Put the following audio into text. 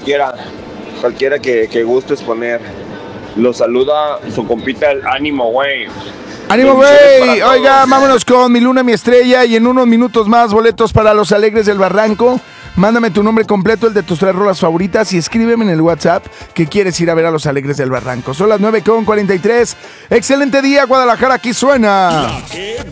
cualquiera que gustes poner. Los saluda su compita el Ánimo, güey. ¡Ánimo, güey! Oiga, vámonos con Mi Luna, Mi Estrella y en unos minutos más boletos para Los Alegres del Barranco. Mándame tu nombre completo, el de tus 3 rolas favoritas y escríbeme en el WhatsApp que quieres ir a ver a Los Alegres del Barranco. Son las 9:43. Excelente día, Guadalajara, aquí suena. La que